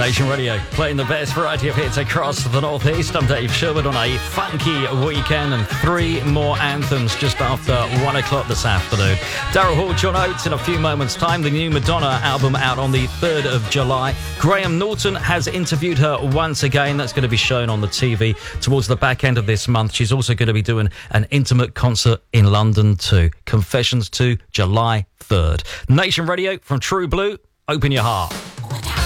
Nation Radio, playing the best variety of hits across the Northeast. I'm Dave Sherwood on a funky weekend, and three more anthems just after 1 o'clock this afternoon. Daryl Hall, John Oates in a few moments' time. The new Madonna album out on the 3rd of July. Graham Norton has interviewed her once again. That's going to be shown on the TV towards the back end of this month. She's also going to be doing an intimate concert in London too. Confessions 2, July 3rd. Nation Radio from True Blue. Open your heart.